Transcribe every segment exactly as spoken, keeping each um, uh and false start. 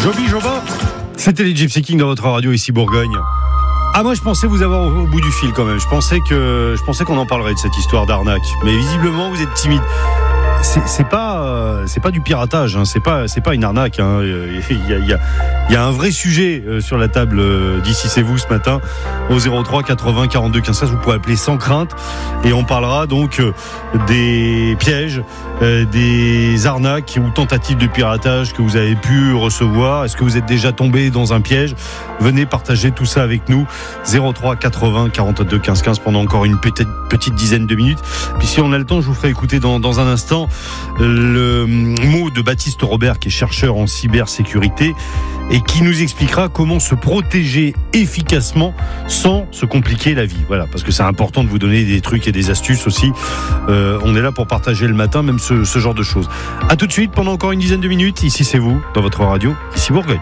Joby Joba, c'était les Gypsy Kings dans votre radio ici Bourgogne. Ah, moi je pensais vous avoir au, au bout du fil quand même. Je pensais que je pensais qu'on en parlerait de cette histoire d'arnaque. Mais visiblement vous êtes timide. C'est, c'est pas euh, c'est pas du piratage, hein. c'est pas c'est pas une arnaque. Hein. Il y a il y a il y a un vrai sujet euh, sur la table euh, d'ici c'est vous ce matin au zéro trois quatre-vingts quarante-deux quinze quinze. Vous pouvez appeler sans crainte et on parlera donc euh, des pièges, euh, des arnaques ou tentatives de piratage que vous avez pu recevoir. Est-ce que vous êtes déjà tombé dans un piège? Venez partager tout ça avec nous. zéro trois quatre-vingts quarante-deux quinze quinze pendant encore une petite petite dizaine de minutes. Puis si on a le temps, je vous ferai écouter dans dans un instant le mot de Baptiste Robert, qui est chercheur en cybersécurité et qui nous expliquera comment se protéger efficacement sans se compliquer la vie. Voilà, parce que c'est important de vous donner des trucs et des astuces aussi. Euh, on est là pour partager le matin, même ce, ce genre de choses. À tout de suite, pendant encore une dizaine de minutes. Ici, c'est vous, dans votre radio, ici Bourgogne.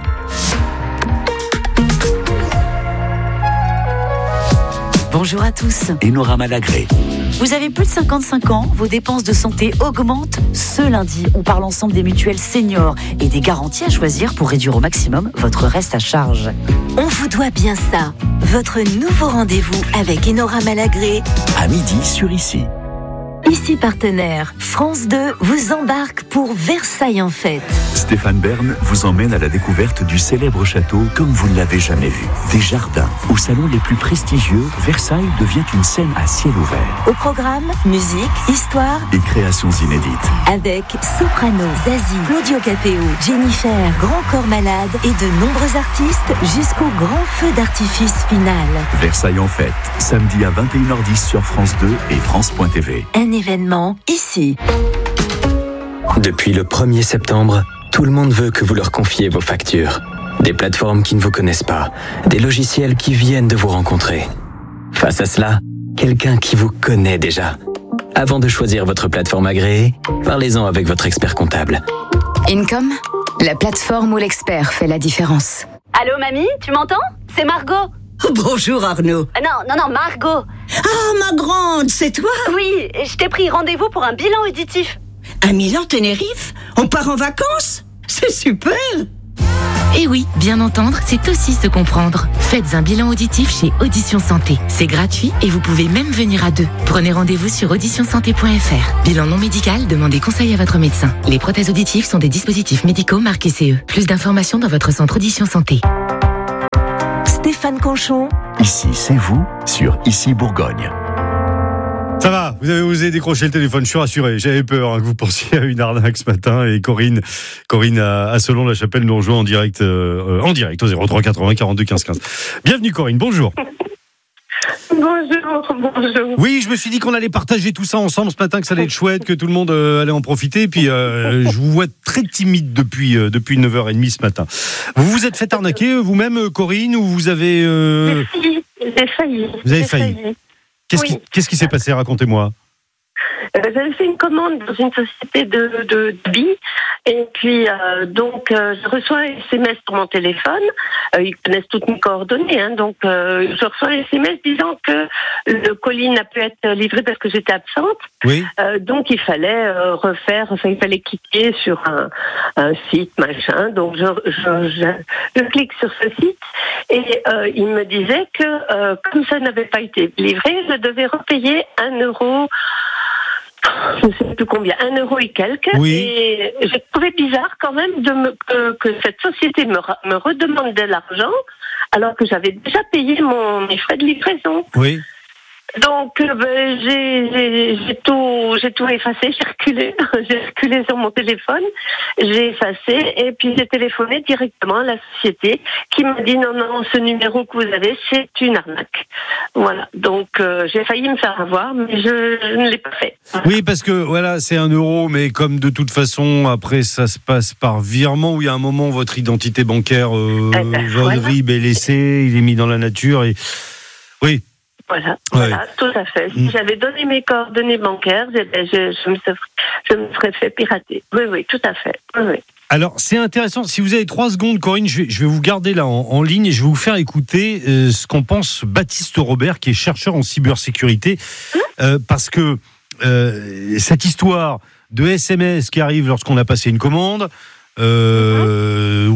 Bonjour à tous. Enora Malagré. Vous avez plus de cinquante-cinq ans, vos dépenses de santé augmentent. Ce lundi, on parle ensemble des mutuelles seniors et des garanties à choisir pour réduire au maximum votre reste à charge. On vous doit bien ça. Votre nouveau rendez-vous avec Enora Malagré. À midi sur Ici. Ici partenaire, France deux vous embarque pour Versailles en fête. Stéphane Bern vous emmène à la découverte du célèbre château comme vous ne l'avez jamais vu. Des jardins aux salons les plus prestigieux, Versailles devient une scène à ciel ouvert. Au programme, musique, histoire et créations inédites. Avec Soprano, Zazie, Claudio Capéo, Jennifer, Grand Corps Malade et de nombreux artistes jusqu'au grand feu d'artifice final. Versailles en fête, samedi à vingt et une heures dix sur France deux et France point T V. Un événement ici. Depuis le premier septembre, tout le monde veut que vous leur confiez vos factures. Des plateformes qui ne vous connaissent pas, des logiciels qui viennent de vous rencontrer. Face à cela, quelqu'un qui vous connaît déjà. Avant de choisir votre plateforme agréée, parlez-en avec votre expert comptable. Income, la plateforme où l'expert fait la différence. Allô mamie, tu m'entends? C'est Margot. Bonjour Arnaud. Euh, non, non, non, Margot. Ah, ma grande, c'est toi? Oui, je t'ai pris rendez-vous pour un bilan auditif. À Milan-Tenerife? On part en vacances? C'est super! Et oui, bien entendre, c'est aussi se comprendre. Faites un bilan auditif chez Audition Santé. C'est gratuit et vous pouvez même venir à deux. Prenez rendez-vous sur audition santé point f r. Bilan non médical, demandez conseil à votre médecin. Les prothèses auditives sont des dispositifs médicaux marqués C E. Plus d'informations dans votre centre Audition Santé. Stéphane Conchon. Ici, c'est vous sur Ici Bourgogne. Ça va, vous avez osé décrocher le téléphone, je suis rassuré. J'avais peur hein, que vous pensiez à une arnaque ce matin. Et Corinne, Corinne à, à Selon-la-Chapelle nous rejoint en direct, euh, en direct au zéro trois quatre-vingts quarante-deux quinze quinze. Bienvenue Corinne, bonjour. Bonjour, bonjour. Oui, je me suis dit qu'on allait partager tout ça ensemble ce matin, que ça allait être chouette, que tout le monde euh, allait en profiter. Et puis, euh, je vous vois très timide depuis, euh, depuis neuf heures trente ce matin. Vous vous êtes fait arnaquer vous-même, Corinne, ou vous avez... Euh... J'ai failli. J'ai failli. Vous avez J'ai failli. failli. Qu'est-ce, Oui. qui, qu'est-ce qui s'est passé? Racontez-moi. Euh, J'avais fait une commande dans une société de, de, de billes. Et puis, euh, donc, euh, je reçois un S M S sur mon téléphone. Euh, ils connaissent toutes mes coordonnées. Hein, donc, euh, je reçois un S M S disant que le colis n'a pu être livré parce que j'étais absente. Oui. Euh, donc, il fallait euh, refaire, enfin, il fallait cliquer sur un, un site, machin. Donc, je, je, je, je clique sur ce site. Et euh, il me disait que, euh, comme ça n'avait pas été livré, je devais repayer un euro... je ne sais plus combien, un euro et quelques. Oui. Et j'ai trouvé bizarre quand même de me, que, que cette société me, me redemande de l'argent alors que j'avais déjà payé mon, mes frais de livraison. Oui. Donc euh, ben, j'ai, j'ai, j'ai, tout, j'ai tout effacé, j'ai reculé, j'ai reculé sur mon téléphone, j'ai effacé et puis j'ai téléphoné directement à la société qui m'a dit non, non, ce numéro que vous avez, c'est une arnaque. Voilà, donc euh, j'ai failli me faire avoir, mais je, je ne l'ai pas fait. Oui, parce que voilà, c'est un euro, mais comme de toute façon, après, ça se passe par virement où il y a un moment, votre identité bancaire, euh, Eh ben, votre voilà. R I B est laissé, il est mis dans la nature et oui. Voilà, Ouais. voilà, tout à fait. Si Mm. j'avais donné mes coordonnées bancaires, eh ben, je, je, me serais, je me serais fait pirater. Oui, oui, tout à fait. Oui, oui. Alors, c'est intéressant. Si vous avez trois secondes, Corinne, je vais, je vais vous garder là en, en ligne et je vais vous faire écouter euh, ce qu'en pense Baptiste Robert, qui est chercheur en cybersécurité, Mmh. euh, parce que euh, cette histoire de S M S qui arrive lorsqu'on a passé une commande, euh, mmh. ou de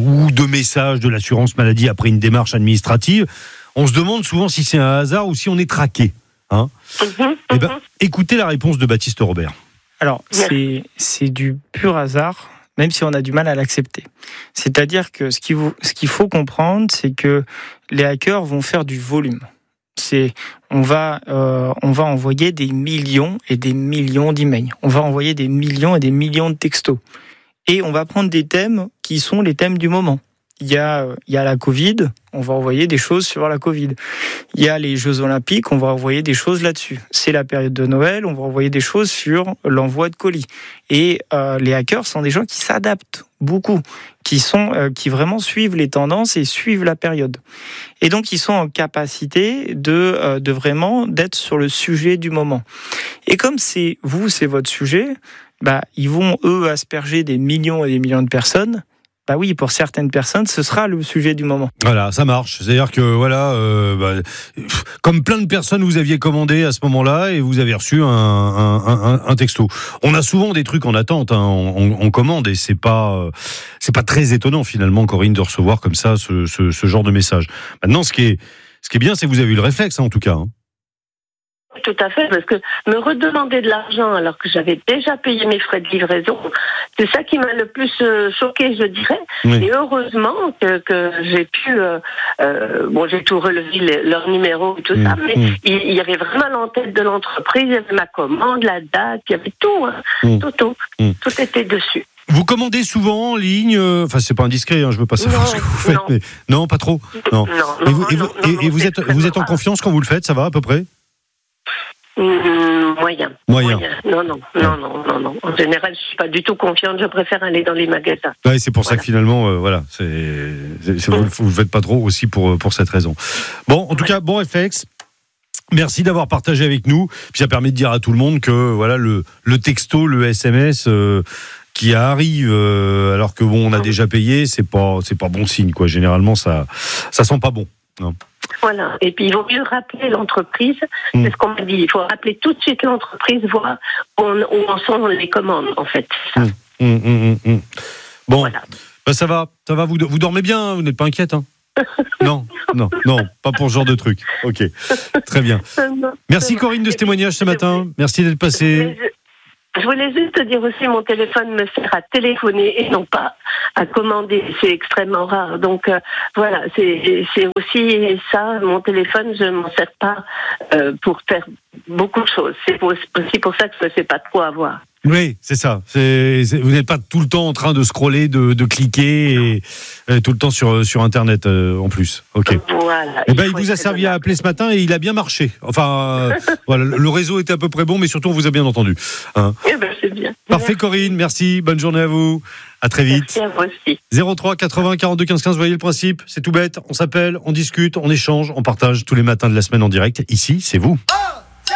message de l'assurance maladie après une démarche administrative. On se demande souvent si c'est un hasard ou si on est traqué. Hein mm-hmm, eh ben, mm-hmm. Écoutez la réponse de Baptiste Robert. Alors, c'est, c'est du pur hasard, même si on a du mal à l'accepter. C'est-à-dire que ce qu'il faut, ce qu'il faut comprendre, c'est que les hackers vont faire du volume. C'est, on va, euh, on va envoyer des millions et des millions d'emails. On va envoyer des millions et des millions de textos. Et on va prendre des thèmes qui sont les thèmes du moment. Il y a, il y a la Covid, on va envoyer des choses sur la Covid. Il y a les Jeux Olympiques, on va envoyer des choses là-dessus. C'est la période de Noël, on va envoyer des choses sur l'envoi de colis. Et euh, les hackers sont des gens qui s'adaptent beaucoup, qui sont, euh, qui vraiment suivent les tendances et suivent la période. Et donc ils sont en capacité de, euh, de vraiment d'être sur le sujet du moment. Et comme c'est vous, c'est votre sujet, bah ils vont eux asperger des millions et des millions de personnes. Bah oui, pour certaines personnes, ce sera le sujet du moment. Voilà, ça marche. C'est-à-dire que voilà, euh, bah, comme plein de personnes, vous aviez commandé à ce moment-là et vous avez reçu un, un, un, un texto. On a souvent des trucs en attente, hein, on, on commande et c'est pas, c'est pas très étonnant finalement, Corinne, de recevoir comme ça ce, ce, ce genre de message. Maintenant, ce qui est, ce qui est bien, c'est que vous avez eu le réflexe, hein, en tout cas. Hein. Tout à fait, parce que me redemander de l'argent alors que j'avais déjà payé mes frais de livraison, c'est ça qui m'a le plus euh, choqué, je dirais. Oui. Et heureusement que, que j'ai pu, euh, euh, bon, j'ai tout relevé, les, leur numéro et tout mmh. ça, mais mmh. il, il y avait vraiment l'entête de l'entreprise, il y avait ma commande, la date, il y avait tout, hein, mmh. tout, tout, mmh. tout était dessus. Vous commandez souvent en ligne, enfin c'est pas indiscret, hein, je veux pas savoir non, ce que vous faites, non. mais non, pas trop. Non. non, non et vous, et vous, non, et, non, et vous êtes, vous êtes en confiance quand vous le faites, ça va à peu près? Mmh, moyen. moyen. Moyen. Non, non, non, non, non, non. En général, je suis pas du tout confiante. Je préfère aller dans les magasins. Ouais, c'est pour voilà. ça que finalement, euh, voilà, c'est, c'est, c'est, vous, vous le faites pas trop aussi pour pour cette raison. Bon, en tout ouais. cas, bon F X. Merci d'avoir partagé avec nous. Puis ça permet de dire à tout le monde que voilà le le texto, le S M S. Euh, qui arrive euh, alors que bon on a déjà payé, c'est pas c'est pas bon signe quoi. Généralement ça ça sent pas bon. Non. Voilà. Et puis il vaut mieux rappeler l'entreprise. Mmh. C'est ce qu'on m'a dit. Il faut rappeler tout de suite l'entreprise, voir où, on, où en sont les commandes en fait. Ça. Mmh. Mmh, mmh, mmh. Bon, voilà. Bah ça va, ça va. Vous vous dormez bien, vous n'êtes pas inquiète hein? Non, non, non, pas pour ce genre de truc. Ok, très bien. Merci Corinne de ce témoignage ce matin. Merci d'être passée. Je voulais juste te dire aussi, mon téléphone me sert à téléphoner et non pas à commander. C'est extrêmement rare. Donc euh, voilà, c'est, c'est aussi ça. Mon téléphone, je ne m'en sers pas euh, pour faire beaucoup de choses. C'est pour, aussi pour ça que je ne me fais pas trop avoir. Oui, c'est ça. C'est, c'est, vous n'êtes pas tout le temps en train de scroller, de, de cliquer, et, et tout le temps sur, sur Internet euh, en plus. Ok. Voilà. Et ben, il, il vous a servi à appeler ce matin et il a bien marché. Enfin, euh, voilà, le réseau était à peu près bon, mais surtout on vous a bien entendu. Hein. Eh ben, c'est bien. Parfait, merci. Corinne. Merci. Bonne journée à vous. À très vite. Merci à vous aussi. zéro trois quatre-vingts quarante-deux quinze quinze. Vous voyez le principe. C'est tout bête. On s'appelle, on discute, on échange, on partage tous les matins de la semaine en direct. Ici, c'est vous.